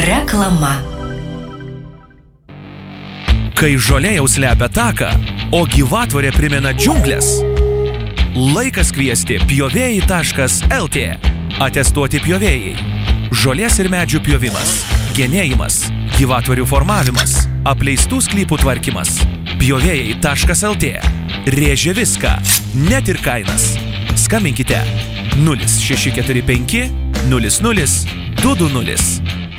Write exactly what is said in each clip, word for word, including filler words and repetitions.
Reklama. Kai žolė jau slepia taką, o gyvatvorė primena džiunglės, laikas kviesti pjovėjai taškas el tė. Atestuoti pjovėjai. Žolės ir medžių pjovimas, genėjimas, gyvatvorių formavimas, apleistų sklypų tvarkymas. pjovėjai taškas el tė. Rėžia viską, net ir kainas. Skambinkite nulis šeši keturi penki nulis nulis du du nulis.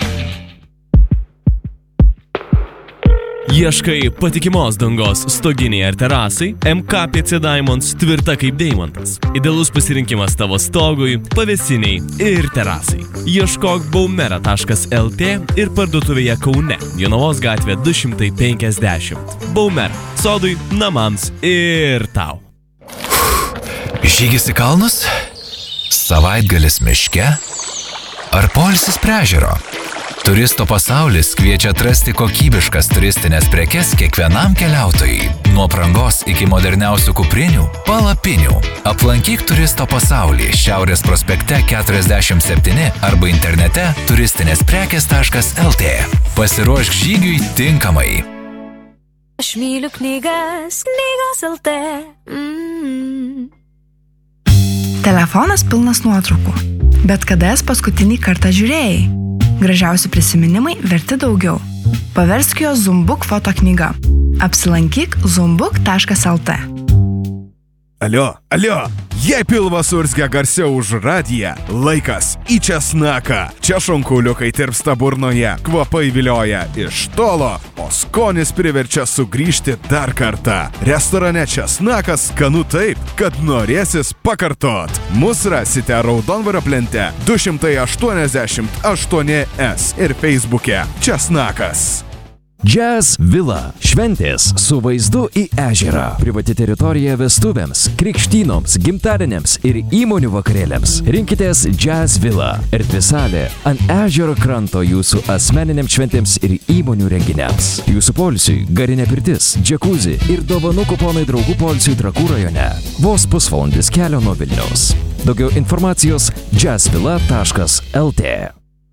Ieškai patikimos dangos stoginiai ar terasai? em ką pė cė Diamonds tvirta kaip deimantas. Idealus pasirinkimas tavo stogui, pavėsiniai ir terasai. Ieškok baumera taškas el tė ir parduotuvėje Kaune, Jonavos gatvė du šimtai penkiasdešimt. Baumera. Sodui, namams ir tau. Žygis į kalnus? Savaitgalis miške? Ar poilsis prie ežero? Turisto pasaulis kviečia atrasti kokybiškas turistinės prekes kiekvienam keliautojui. Nuo prangos iki moderniausių kuprinių, palapinių. Aplankyk turisto pasaulį Šiaurės prospekte keturiasdešimt septyni arba internete turistinės prekės taškas el tė. Pasiruošk žygiui tinkamai. Aš myliu knygas, knygos el tė. Mm. Telefonas pilnas nuotraukų. Bet kada jas paskutinį kartą žiūrėjai? Gražiausi prisiminimai verti daugiau. Paversk jo Zumbuk foto knyga. Apsilankyk zumbuk taškas el tė. Alio, alio, jei pilvas urzgia garsiau už radiją, laikas į česnaką. Čia šonkauliukai tirpsta burnoje, kvapai vilioja iš tolo, o skonis priverčia sugrįžti dar kartą. Restorane Česnakas skanu taip, kad norėsis pakartot. Mus rasite Raudondvario plente du šimtai aštuoniasdešimt aštuoni es ir Facebook'e Česnakas. Jazz Villa. Šventės su vaizdu į ežerą. Privati teritorija vestuvėms, krikštynoms, gimtadieniams ir įmonių vakarėliams. Rinkitės Jazz Villa. Erdvi salė ant ežero kranto jūsų asmeniniams šventėms ir įmonių renginiams. Jūsų poilsiui garinė pirtis, džekuzi ir dovanų kuponai draugų poilsiui Trakų rajone. Vos pusvalandis kelio nuo Vilniaus. Daugiau informacijos jazz villa taškas el tė.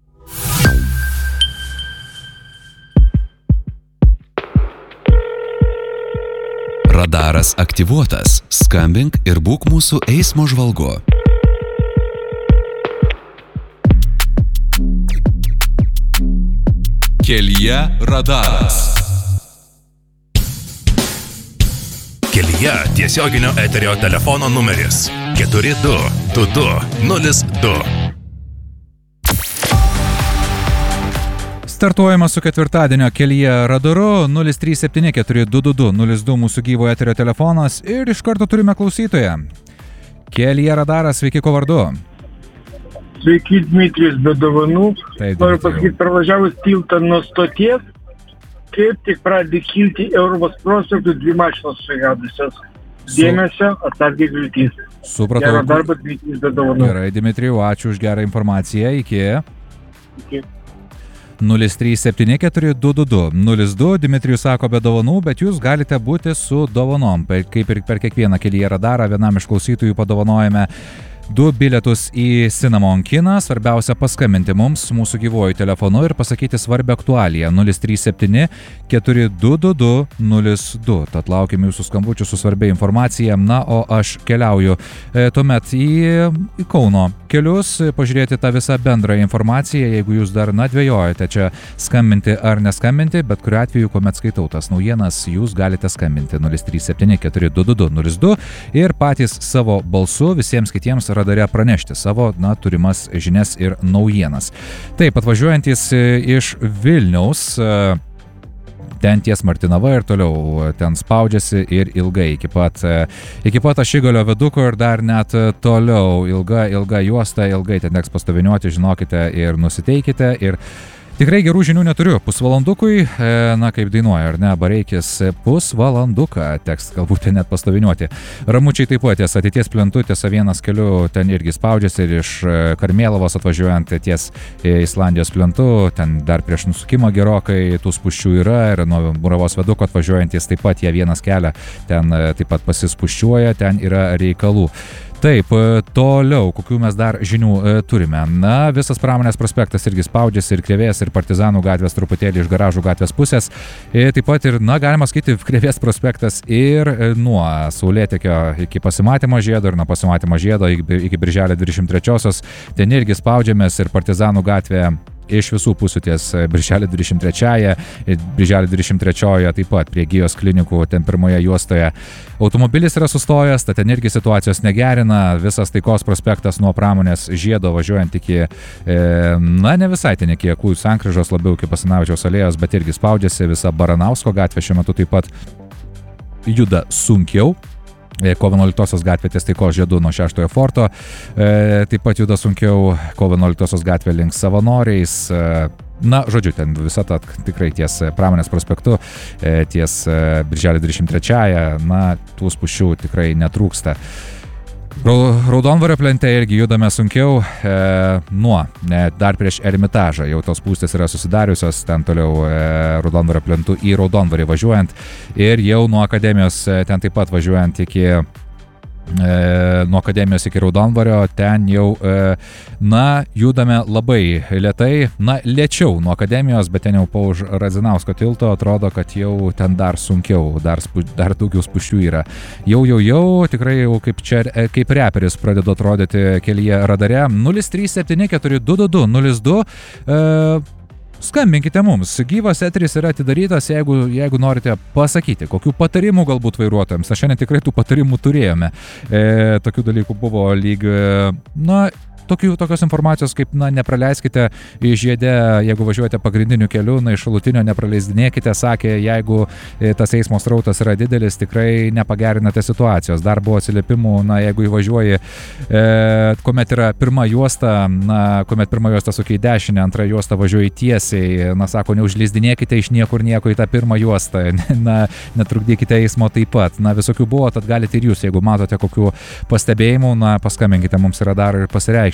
Radaras aktyvuotas. Skambink ir būk mūsų eismo žvalgu. Kelyje radaras. Kelyje tiesioginio eterio telefono numeris keturi du du du nulis du. Startuojama su ketvirtadienio Kelyje radaru nulis trys septyni keturi du du du nulis du mūsų gyvo eterio telefonas ir iš karto turime klausytoją. Kelyje radaras, sveiki, ko vardu? Sveiki, Dmitrijus be dovanų. Taip, noriu pasakyti, pervažiavus tiltą nuo stoties, kaip tik pradė kilti Europos prospektų dvi mašinos sugedusios. Dėmesio, atsargiai viltys. Supratau. Gerą darbą, Dmitrijus be dovanų. Gerai, Dmitrijau, ačiū už gerą informaciją. Iki. Iki. nulis trys septyni keturi du du du nulis du. Dmitrijus sako be dovanų, bet jūs galite būti su dovanom. Kaip ir per kiekvieną Kelyje radarą vienam iš klausytojų padovanojame du bilietus į Cinnamon kiną. Svarbiausia paskambinti mums mūsų gyvuoju telefonu ir pasakyti svarbią aktualiją nulis trys septyni keturi du du du nulis du. Tad laukime jūsų skambučių su svarbia informacija. Na, o aš keliauju e, tuomet į, į Kauno kelius, pažiūrėti tą visą bendrą informaciją. Jeigu jūs dar nadvėjojate čia skambinti ar neskambinti, bet kuriuo atveju, kuomet skaitau tas naujienas, jūs galite skambinti nulis trys septyni keturi du du du nulis du ir patys savo balsu visiems kitiems radare pranešti savo, na, turimas žinias ir naujienas. Taip, atvažiuojantis iš Vilniaus, ten ties Martinava ir toliau ten spaudžiasi ir ilgai, iki pat, iki pat Ašigalio viaduko ir dar net toliau ilga, ilga juosta, ilgai ten teks pastoviniuoti, žinokite ir nusiteikite. Ir tikrai gerų žinių neturiu. Pusvalandukui, na kaip dainuoja, ar ne, Bareikis, pusvalanduką teks galbūt net pastoviniuoti. Ramučiai taip pat ties ateities plentu, ties Avienos keliu, ten irgi spaudžiasi ir iš Karmėlavos atvažiuojant ties Islandijos plentu, ten dar prieš nusukimą gerokai tų spūsčių yra ir nuo Muravos viaduko atvažiuojantis taip pat į Avienos kelią, ten taip pat pasispuščiuoja, ten yra reikalų. Taip, toliau, kokių mes dar žinių turime. Na, visas Pramonės prospektas irgi spaudžiasi ir Krėvės, ir Partizanų gatvės truputėlį iš Garažų gatvės pusės. Ir taip pat ir, na, galima skaityti Krėvės prospektas ir nuo Saulėtekio iki pasimatymo žiedo ir nuo pasimatymo žiedo iki, iki Birželio dvidešimt trečiosios. Ten irgi spaudžiamės ir Partizanų gatvė iš visų pusių ties Birželio dvidešimt trečiąją, Birželio dvidešimt trečiojoje taip pat prie Gijos klinikų, ten pirmoje juostoje. Automobilis yra sustojęs, tad ten irgi situacijos negerina, visas Taikos prospektas nuo Pramonės žiedo važiuojant iki, e, na ne visai ten iki Aklųjų sankryžos, labiau iki Basanavičiaus alėjos, bet irgi spaudžiasi, visa Baranausko gatvė šiuo metu taip pat juda sunkiau. Kovo vienuoliktosios gatvė ties Taikos žiedu nuo šeštojo forto, e, taip pat juda sunkiau Kovo vienuoliktosios gatvė link Savanoriais, e, na, žodžiu, ten visa ta tikrai ties Pramonės prospektu, e, ties e, Birželio dvidešimt trečiąją, na, tų spūsčių tikrai netrūksta. Raudonvario plente irgi judame sunkiau e, nuo, ne, dar prieš Ermitažą, jau tos spūstys yra susidariusios, ten toliau e, Raudonvario plentu į Raudonvarį važiuojant ir jau nuo Akademijos e, ten taip pat važiuojant iki E, nuo Akademijos iki Raudonvario, ten jau, e, na, judame labai lėtai, na, lėčiau nuo Akademijos, bet ten jau po už Radzinausko tilto atrodo, kad jau ten dar sunkiau, dar, spu, dar daugiau spūsčių yra. Jau, jau, jau, tikrai jau kaip čia, kaip reperis pradedu atrodyti kelyje radare. nulis trys septyni keturi du du du nulis du e, Skambinkite mums, gyvas eteris yra atidarytas, jeigu, jeigu norite pasakyti, kokių patarimų galbūt vairuotojams. Aš šiandien tikrai tų patarimų turėjome. E, tokių dalykų buvo lyg, na, tokių, tokios informacijos kaip, na, nepraleiskite į žiedę, jeigu važiuojate pagrindiniu keliu, na, iš šalutinio nepraleisdinėkite, sakė, jeigu tas eismo srautas yra didelis, tikrai nepagerinate situacijos. Dar buvo atsiliepimų, na, jeigu įvažiuoji, e, kuomet yra pirma juosta, na, kuomet pirma juosta sukia į dešinę, antra juosta važiuoji tiesiai, na, sako, neužleisdinėkite iš niekur nieko į tą pirmą juostą, na, netrukdykite eismo taip pat. Na, visokių buvo, tad galite ir jūs, jeigu matote kokių pastebėjimų, na, paskambinkite mums į radarą ir pasireikškite.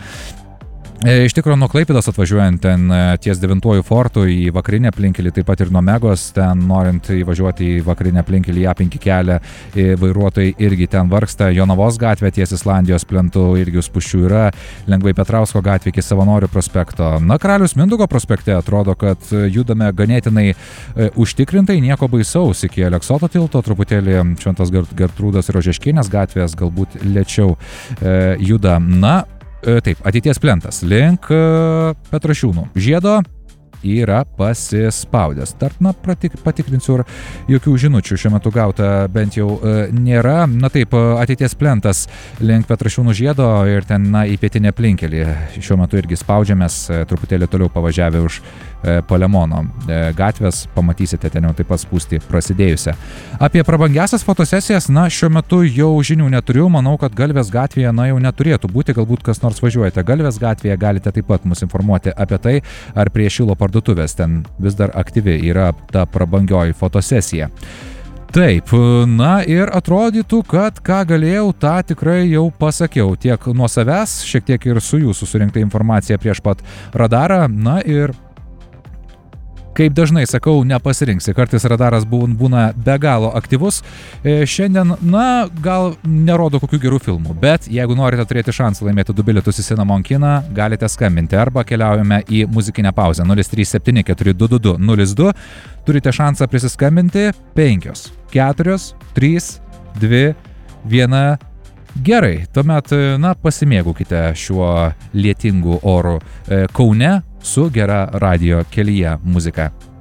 Iš tikrųjų, nuo Klaipėdos atvažiuojant ten ties devintuoju fortu į vakarinę aplinkelį, taip pat ir nuo Megos, ten norint įvažiuoti į vakarinę aplinkelį, į A penki kelią, vairuotojai irgi ten vargsta. Jonavos gatvė ties Islandijos plentu irgi spūsčių yra, lengvai Petrausko gatvė iki Savanorių prospekto. Na, Karaliaus Mindaugo prospekte atrodo, kad judame ganėtinai e, užtikrintai, nieko baisaus, iki Aleksoto tilto truputėlį Šventos Gertrūdos ir Ožeškienės gatvės galbūt lėčiau e, juda. Na, taip, ateities plentas link Petrašiūnų žiedo yra pasispaudęs. Dar, na, pratik, patikrinsiu, ar jokių žinučių šiuo metu gauta bent jau e, nėra. Na taip, ateities plentas link Petrašiūnų žiedo ir ten, na, į pietinę aplinkelį. Šiuo metu irgi spaudžiamės, e, truputėlį toliau pavažiavę už e, Palemono e, gatvės, pamatysite ten jau taip pat spūstį prasidėjusią. Apie prabangiasias fotosesijas, na, šiuo metu jau žinių neturiu, manau, kad Galvės gatvėje, na, jau neturėtų būti, galbūt kas nors važiuojate Galvės gatvėje, galite taip pat mus informuoti apie tai, ar prie Šilo parduotuvės ten vis dar aktyvi yra ta prabangioji fotosesija. Taip, na ir atrodytų, kad ką galėjau, tą tikrai jau pasakiau, tiek nuo savęs, šiek tiek ir su jūsų surinkta informacija prieš pat radarą, na ir kaip dažnai sakau, nepasirinksi, kartais radaras būna be galo aktyvus. E, šiandien, na, gal nerodo kokių gerų filmų, bet jeigu norite turėti šansą laimėti du bilietus į Cinnamon kiną, galite skambinti arba keliaujame į muzikinę pauzę nulis trys septyni keturi du du du nulis du. Turite šansą prisiskambinti penkios, keturios, trys, dvi, viena. Gerai, tuomet, na, pasimėgaukite šiuo lietingu oru Kaune su gera radijo kelyje muzika.